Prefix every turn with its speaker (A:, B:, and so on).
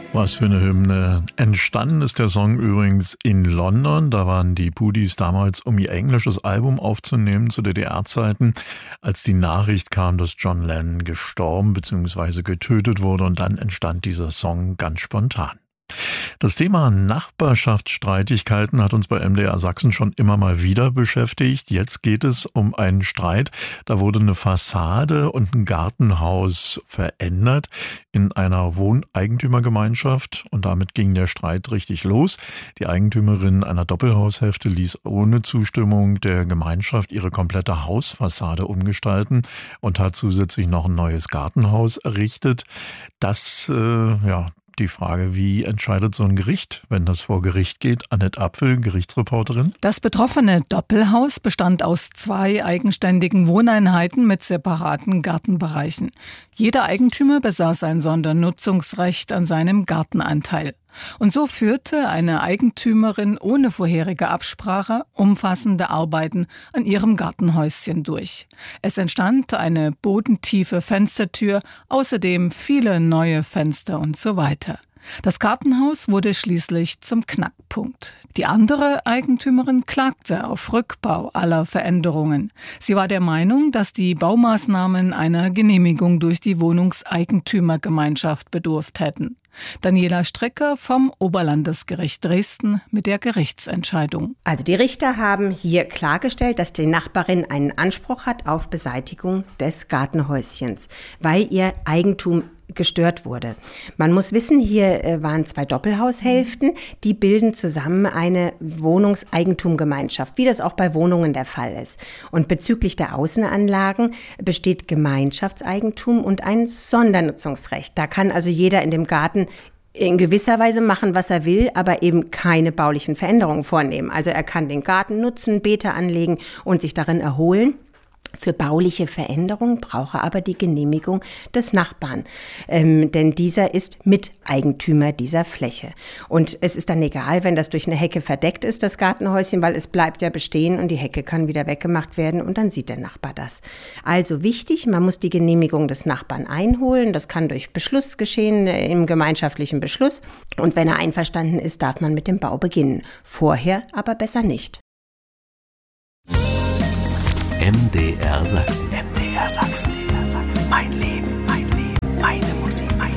A: Was für eine Hymne. Entstanden ist der Song übrigens in London. Da waren die Pudis damals, um ihr englisches Album aufzunehmen zu DDR-Zeiten, als die Nachricht kam, dass John Lennon gestorben bzw. getötet wurde. Und dann entstand dieser Song ganz spontan. Das Thema Nachbarschaftsstreitigkeiten hat uns bei MDR Sachsen schon immer mal wieder beschäftigt. Jetzt geht es um einen Streit. Da wurde eine Fassade und ein Gartenhaus verändert in einer Wohneigentümergemeinschaft und damit ging der Streit richtig los. Die Eigentümerin einer Doppelhaushälfte ließ ohne Zustimmung der Gemeinschaft ihre komplette Hausfassade umgestalten und hat zusätzlich noch ein neues Gartenhaus errichtet. Die Frage, wie entscheidet so ein Gericht, wenn das vor Gericht geht? Annette Apfel, Gerichtsreporterin.
B: Das betroffene Doppelhaus bestand aus 2 eigenständigen Wohneinheiten mit separaten Gartenbereichen. Jeder Eigentümer besaß ein Sondernutzungsrecht an seinem Gartenanteil. Und so führte eine Eigentümerin ohne vorherige Absprache umfassende Arbeiten an ihrem Gartenhäuschen durch. Es entstand eine bodentiefe Fenstertür, außerdem viele neue Fenster und so weiter. Das Gartenhaus wurde schließlich zum Knackpunkt. Die andere Eigentümerin klagte auf Rückbau aller Veränderungen. Sie war der Meinung, dass die Baumaßnahmen einer Genehmigung durch die Wohnungseigentümergemeinschaft bedurft hätten. Daniela Strecker vom Oberlandesgericht Dresden mit der Gerichtsentscheidung.
C: Also die Richter haben hier klargestellt, dass die Nachbarin einen Anspruch hat auf Beseitigung des Gartenhäuschens, weil ihr Eigentum gestört wurde. Man muss wissen, hier waren 2 Doppelhaushälften, die bilden zusammen eine Wohnungseigentumgemeinschaft, wie das auch bei Wohnungen der Fall ist. Und bezüglich der Außenanlagen besteht Gemeinschaftseigentum und ein Sondernutzungsrecht. Da kann also jeder in dem Garten in gewisser Weise machen, was er will, aber eben keine baulichen Veränderungen vornehmen. Also er kann den Garten nutzen, Beete anlegen und sich darin erholen. Für bauliche Veränderungen braucht er aber die Genehmigung des Nachbarn, denn dieser ist Miteigentümer dieser Fläche. Und es ist dann egal, wenn das durch eine Hecke verdeckt ist, das Gartenhäuschen, weil es bleibt ja bestehen und die Hecke kann wieder weggemacht werden und dann sieht der Nachbar das. Also wichtig, man muss die Genehmigung des Nachbarn einholen, das kann durch Beschluss geschehen, im gemeinschaftlichen Beschluss. Und wenn er einverstanden ist, darf man mit dem Bau beginnen. Vorher aber besser nicht.
D: MDR Sachsen. MDR Sachsen. Mein Leben, meine Musik.